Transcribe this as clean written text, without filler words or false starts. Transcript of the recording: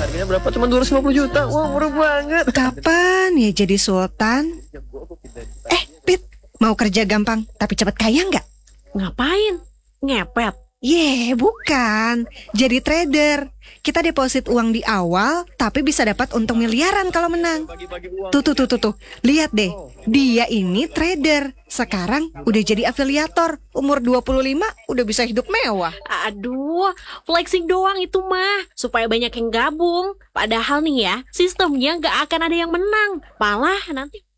Harganya berapa? Cuma 250 juta. Wah, murah banget. Kapan ya jadi sultan? Pit, mau kerja gampang tapi cepat kaya nggak? Ngapain? Ngepet. Bukan. Jadi trader. Kita deposit uang di awal, tapi bisa dapat untung miliaran kalau menang. Tuh. Lihat deh, dia ini trader. Sekarang udah jadi afiliator. Umur 25 udah bisa hidup mewah. Aduh, flexing doang itu mah. Supaya banyak yang gabung. Padahal nih ya, sistemnya nggak akan ada yang menang. Malah nanti